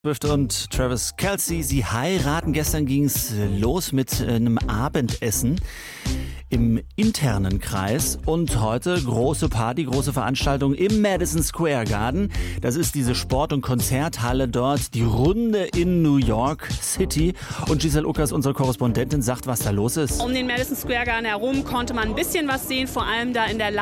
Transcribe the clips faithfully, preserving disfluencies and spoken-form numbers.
Swift und Travis Kelce, sie heiraten. Gestern ging es los mit einem Abendessen im internen Kreis und heute große Party, große Veranstaltung im Madison Square Garden. Das ist diese Sport- und Konzerthalle dort, die Runde in New York City. Und Giselle Uckers, unsere Korrespondentin, sagt, was da los ist. Um den Madison Square Garden herum konnte man ein bisschen was sehen, vor allem da in der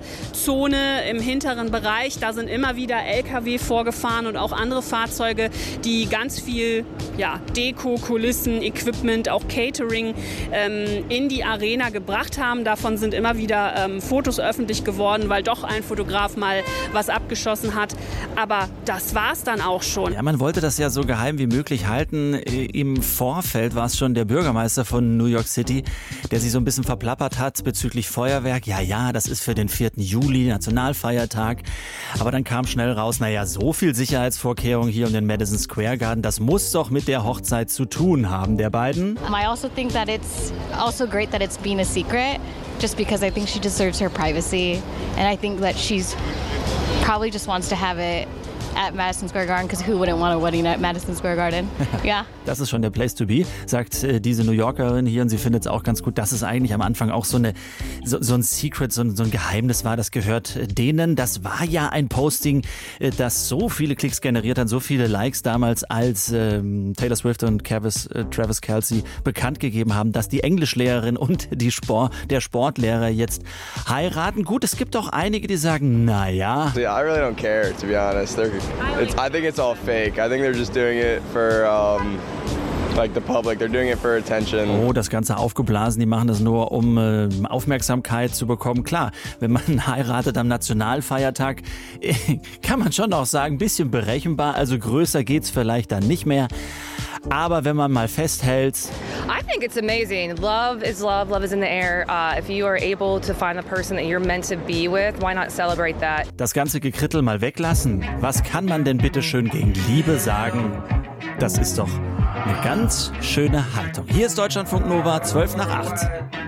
Ladezone im hinteren Bereich. Da sind immer wieder L K W vorgefahren und auch andere Fahrzeuge, die ganz viel ja, Deko, Kulissen, Equipment, auch Catering ähm, in die Arena gebracht haben. Davon sind immer wieder ähm, Fotos öffentlich geworden, weil doch ein Fotograf mal was abgeschossen hat. Aber das war's dann auch schon. Ja, man wollte das ja so geheim wie möglich halten. Im Vorfeld war es schon der Bürgermeister von New York City, der sich so ein bisschen verplappert hat bezüglich Feuerwerk. Ja, ja, das ist für den vierten Juli, Nationalfeiertag. Aber dann kam schnell raus, naja, so viel Sicherheitsvorkehrungen hier um den Madison Square Garden, das muss doch mit der Hochzeit zu tun haben, der beiden. I also think that it's also great that it's been a secret, just because I think she deserves her privacy, and I think that she's probably just wants to have it at Madison Square Garden, because who wouldn't want a wedding at Madison Square Garden? Ja. Das ist schon der Place to be, sagt äh, diese New Yorkerin hier, und sie findet es auch ganz gut, dass es eigentlich am Anfang auch so, eine, so, so ein Secret, so, so ein Geheimnis war, das gehört denen. Das war ja ein Posting, äh, das so viele Klicks generiert hat, so viele Likes damals, als ähm, Taylor Swift und Travis, äh, Travis Kelce bekannt gegeben haben, dass die Englischlehrerin und die Sport, der Sportlehrer jetzt heiraten. Gut, es gibt auch einige, die sagen, naja. Yeah, I really don't care, to be honest. They're, it's, I think it's all fake. I think they're just doing it for um, like the public. They're doing it for attention. Oh, das Ganze aufgeblasen. Die machen das nur, um äh, Aufmerksamkeit zu bekommen. Klar, wenn man heiratet am Nationalfeiertag, äh, kann man schon auch sagen, ein bisschen berechenbar. Also größer geht's vielleicht dann nicht mehr. Aber wenn man mal festhält... I think it's amazing. Love is love. Love is in the air. Uh, if you are able to find the person that you're meant to be with, why not celebrate that? Das ganze Gekrittel mal weglassen. Was kann man denn bitte schön gegen Liebe sagen? Das ist doch eine ganz schöne Haltung. Hier ist Deutschlandfunk Nova, zwölf nach acht.